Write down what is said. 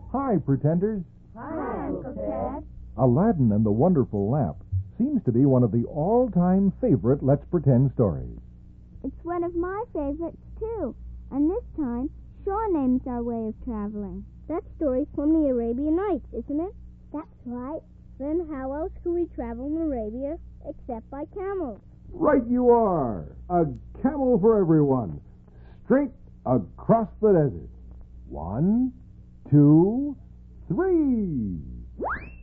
Hi, pretenders. Hi, Uncle Ted. Aladdin and the Wonderful Lamp seems to be one of the all-time favorite Let's Pretend stories. It's one of my favorites, too. And this time, Shaw names our way of traveling. That story's from the Arabian Nights, isn't it? That's right. Then how else could we travel in Arabia except by camels? Right you are. A camel for everyone. Straight across the desert. 1, 2, 3.